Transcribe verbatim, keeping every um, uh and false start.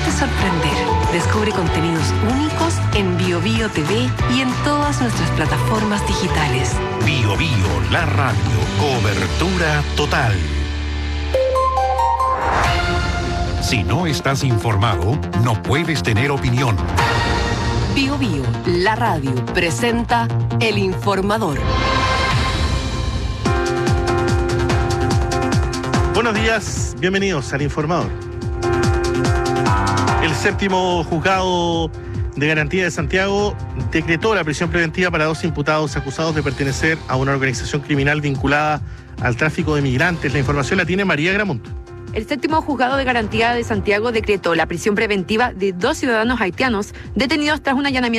Déjate sorprender. Descubre contenidos únicos en Bio Bio T V y en todas nuestras plataformas digitales. Bio Bio, la radio. Cobertura total. Si no estás informado, no puedes tener opinión. Bio Bio, la radio, presenta El Informador. Buenos días, bienvenidos al Informador. El séptimo juzgado de garantía de Santiago decretó la prisión preventiva para dos imputados acusados de pertenecer a una organización criminal vinculada al tráfico de migrantes. La información la tiene María Gramonte. El séptimo juzgado de garantía de Santiago decretó la prisión preventiva de dos ciudadanos haitianos detenidos tras un allanamiento